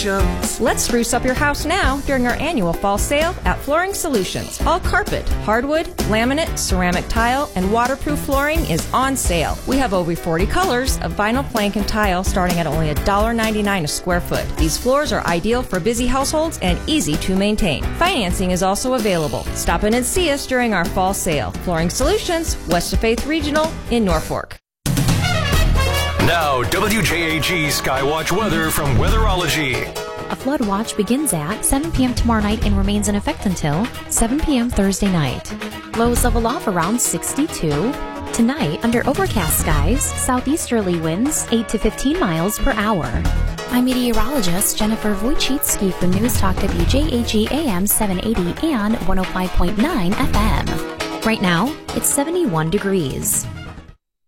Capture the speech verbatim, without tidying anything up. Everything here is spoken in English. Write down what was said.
Solutions. Let's spruce up your house now during our annual fall sale at Flooring Solutions. All carpet, hardwood, laminate, ceramic tile, and waterproof flooring is on sale. We have over forty colors of vinyl plank and tile starting at only one dollar ninety-nine a square foot. These floors are ideal for busy households and easy to maintain. Financing is also available. Stop in and see us during our fall sale. Flooring Solutions, West of Faith Regional in Norfolk. Now, W J A G Skywatch weather from Weatherology. A flood watch begins at seven p.m. tomorrow night and remains in effect until seven p.m. Thursday night. Lows level off around sixty-two. Tonight, under overcast skies, southeasterly winds eight to fifteen miles per hour. I'm meteorologist Jennifer Wojcicki for News Talk W J A G A M seven eighty and one oh five point nine F M. Right now, it's seventy-one degrees.